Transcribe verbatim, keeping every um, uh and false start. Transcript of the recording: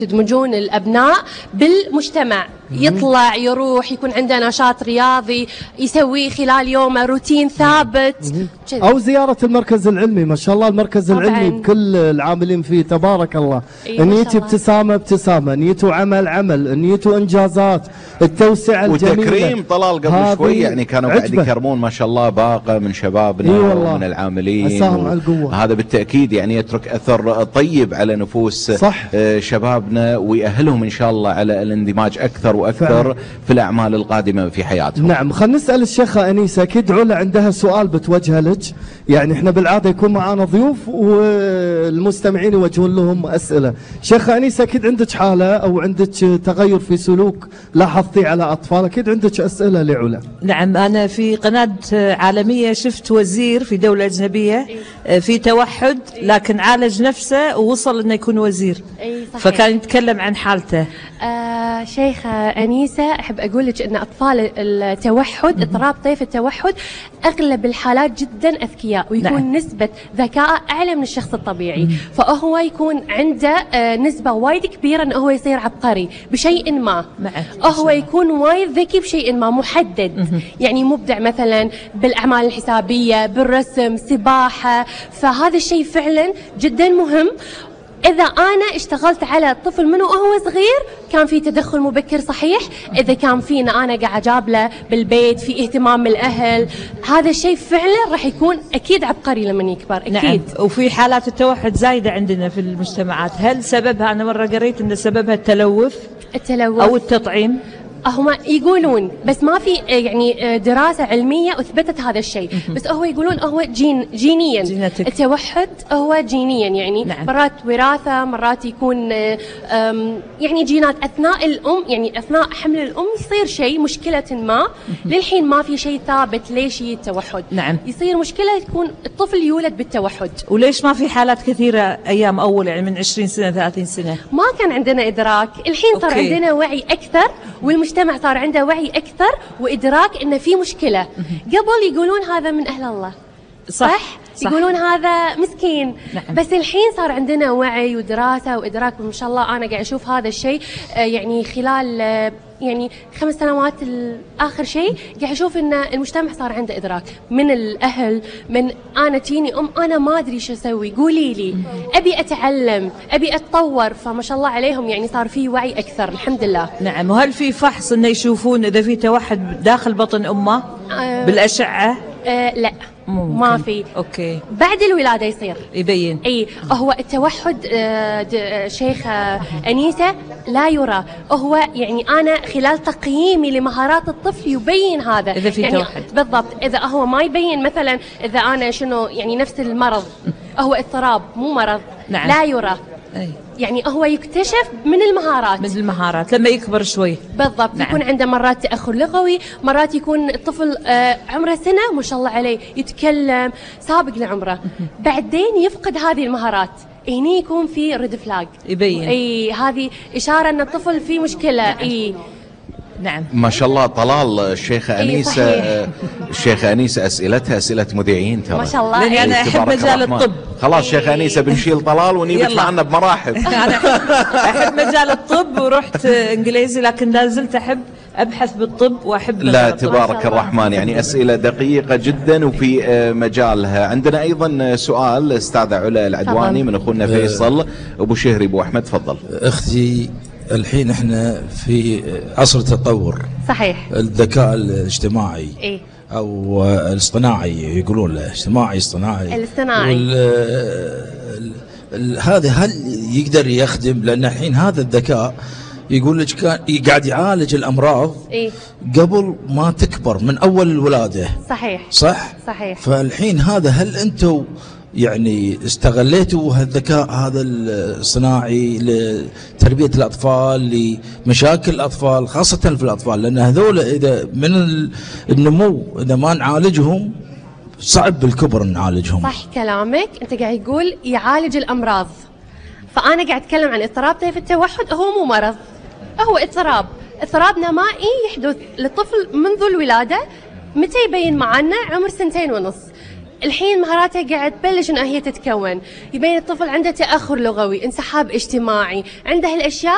تدمجون الأبناء بالمجتمع، يطلع يروح يكون عنده نشاط رياضي يسويه خلال يومه، روتين ثابت كذا. أو زيارة المركز العلمي، ما شاء الله المركز طبعاً. العلمي بكل العاملين فيه تبارك الله. أيوة نيته ابتسامة ابتسامة، نيته عمل عمل، نيته إنجازات، التوسعة الجميلة وتكريم. طلال قبل شوي يعني كانوا قاعد يكرمون ما شاء الله باقة من شبابنا ومن العاملين و... هذا بالتأكيد يعني يترك أثر طيب على نفوس صح. شبابنا ويأهلهم إن شاء الله على الاندماج أكثر وأكثر فعلا. في الأعمال القادمة في حياتهم. نعم، خلينا نسأل الشيخة أنيسة، أكيد علا عندها سؤال بتوجهه لك. يعني احنا بالعادة يكون معانا ضيوف والمستمعين يوجهون لهم أسئلة. شيخة أنيسة، أكيد عندك حالة أو عندك تغير في سلوك لاحظتي على أطفال، أكيد عندك أسئلة لعلا. نعم، أنا في قناة عالمية شفت وزير في دولة أجنبية في توحد لكن عالج نفسه ووصل إنه يكون وزير. فكان يتكلم عن حالته. آه شيخة أنيسة، أحب أقول لك أن أطفال التوحد، اضطراب طيف التوحد، أغلب الحالات جدا أذكياء ويكون نعم. نسبة ذكاء أعلى من الشخص الطبيعي. فهو يكون عنده آه نسبة وايد كبيرة أنه هو يصير عبقري بشيء ما. هو يكون وايد ذكي بشيء ما محدد، يعني مبدع مثلا بالأعمال الحسابية، بالرسم، سباحة. فهذا الشيء فعلا جدا مهم. إذا أنا اشتغلت على الطفل منه وهو صغير كان في تدخل مبكر صحيح، إذا كان فينا أنا قاعد أجاب له بالبيت، في اهتمام من الأهل، هذا الشيء فعلا راح يكون أكيد عبقري لما يكبر أكيد. نعم. وفي حالات التوحد زايدة عندنا في المجتمعات، هل سببها، أنا مرة قريت أن سببها التلوث التلوث أو التطعيم؟ هم يقولون، بس ما في يعني دراسة علمية أثبتت هذا الشيء، بس هو يقولون هو جين جينيا جيناتك. التوحد هو جينيا يعني نعم. مرات وراثة، مرات يكون يعني جينات أثناء الأم، يعني أثناء حمل الأم يصير شيء مشكلة ما. للحين ما في شيء ثابت ليش هي التوحد. نعم. يصير مشكلة تكون الطفل يولد بالتوحد. وليش ما في حالات كثيرة أيام أول يعني من عشرين سنة ثلاثين سنة؟ ما كان عندنا إدراك، الحين صار أوكي. عندنا وعي أكثر والمجتمع المجتمع صار عنده وعي أكثر وإدراك إن في مشكلة. قبل يقولون هذا من أهل الله صح, صح؟ صح. يقولون هذا مسكين نعم. بس الحين صار عندنا وعي ودراسة وإدراك، وما شاء الله أنا قاعد أشوف هذا الشيء يعني خلال يعني خمس سنوات آخر شيء قاعد أشوف إن المجتمع صار عنده إدراك من الأهل. من أنا تيني أم أنا ما أدري شو أسوي، قولي لي، أبي أتعلم، أبي أتطور. فما شاء الله عليهم يعني صار في وعي أكثر الحمد لله. نعم. وهل في فحص إنه يشوفون إذا في توحد داخل بطن أمه أه بالأشعة؟ أه لا ممكن. ما في. اوكي. بعد الولاده يصير يبين. اي هو التوحد آه شيخه انيسه لا يرى، هو يعني انا خلال تقييمي لمهارات الطفل يبين هذا اذا في يعني توحد بالضبط. اذا هو ما يبين مثلا اذا انا شنو يعني نفس المرض هو اضطراب مو مرض نعم. لا يرى أي. يعني هو يكتشف من المهارات من المهارات لما يكبر شوي بالضبط نعم. يكون عنده مرات تأخر لغوي، مرات يكون الطفل آه عمره سنة ما شاء الله عليه يتكلم سابق لعمره، بعدين يفقد هذه المهارات، هني يكون في ريد فلاج يبين. اي هذه إشارة ان الطفل في مشكلة نعم. اي نعم. ما شاء الله. طلال الشيخة أنيسة الشيخة أنيسة أسئلتها أسئلة مذيعين ترى ما شاء الله. لأني أنا أحب مجال الطب. خلاص شيخة أنيسة بنشيل طلال ونجيب معنا بمراحل. أنا أحب مجال الطب ورحت إنجليزي لكن لا زلت أحب أبحث بالطب وأحب لا تبارك الرحمن، يعني أسئلة دقيقة جدا وفي مجالها. عندنا أيضا سؤال أستاذة علا العدواني من أخونا فيصل أبو شهري أبو أحمد، تفضل. أختي الحين احنا في عصر تطور صحيح، الذكاء الاجتماعي إيه؟ او الاصطناعي يقولون له اجتماعي اصطناعي الاصطناعي هذا هل يقدر يخدم؟ لان الحين هذا الذكاء يقول لك كان قاعد يعالج الامراض إيه؟ قبل ما تكبر من اول الولاده صحيح صح صحيح. فالحين هذا هل انتم يعني استغليتوا هالذكاء هذا الصناعي لتربية الأطفال، لمشاكل الأطفال خاصة في الأطفال، لأن هذول إذا من النمو إذا ما نعالجهم صعب بالكبر نعالجهم. صح كلامك، أنت قاعد يقول يعالج الأمراض، فأنا قاعد أتكلم عن اضطراب طيف التوحد، هو مو مرض، هو اضطراب اضطراب نمائي يحدث للطفل منذ الولادة. متى يبين معنا؟ عمر سنتين ونص. الحين مهاراته قاعد تبلش انها هي تتكون، يبين الطفل عنده تأخر لغوي، انسحاب اجتماعي، عنده هالاشياء